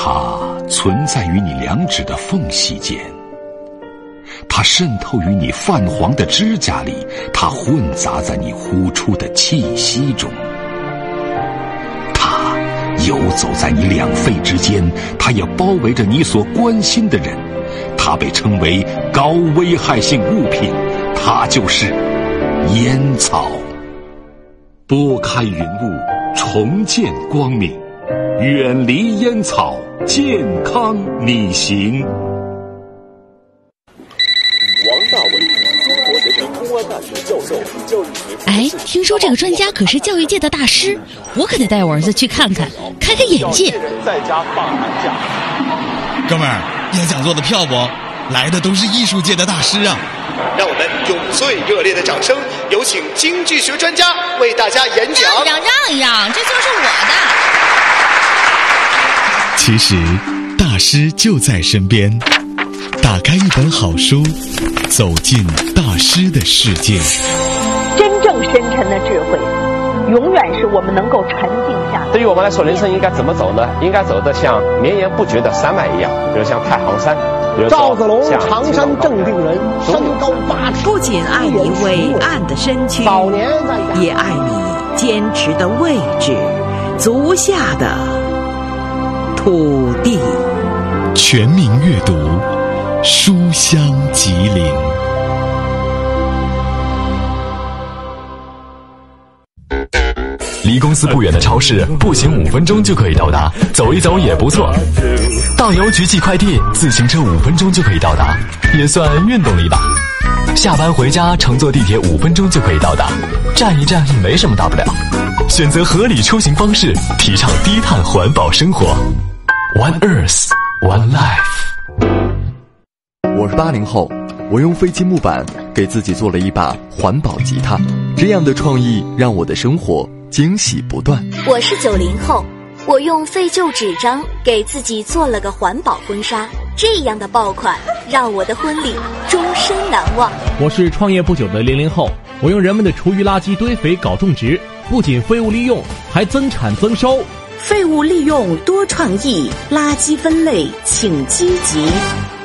它存在于你两指的缝隙间，它渗透于你泛黄的指甲里，它混杂在你呼出的气息中，它游走在你两肺之间，它也包围着你所关心的人，它被称为高危害性物品，它就是烟草。拨开云雾，重见光明，远离烟草，健康你行。 王大为，中国人民公安大学教授，教育学。 哎，听说这个专家可是教育界的大师，我可得带我儿子去看看，开开眼界。 在家放寒假。 哥们儿，演讲做得漂不？来的都是艺术界的大师啊！ 让我们用最热烈的掌声，有请经济学专家为大家演讲。 让一让，这就是我的。 其实，大师就在身边。打开一本好书，走进大师的世界。 真正深沉的智慧，永远是我们能够沉静下来。 对于我们来说，人生应该怎么走呢？应该走得像绵延不绝的山脉一样，比如像太行山。 赵子龙，常山正定人，身高8尺。 不仅爱你伟岸的身躯，也爱你坚持的位置，足下的土地。 全民阅读，书香吉林。 离公司不远的超市，步行5分钟就可以到达，走一走也不错。到邮局寄快递，自行车5分钟就可以到达，也算运动力吧。下班回家，乘坐地铁5分钟就可以到达，站一站也没什么大不了。选择合理出行方式，提倡低碳环保生活。One Earth, One Life。 我是80后，我用废弃木板给自己做了一把环保吉他，这样的创意让我的生活惊喜不断。 我是90后，我用废旧纸张给自己做了个环保婚纱，这样的爆款让我的婚礼终身难忘。 我是创业不久的00后，我用人们的厨余垃圾堆肥搞种植，不仅废物利用，还增产增收。 废物利用多创意，垃圾分类请积极。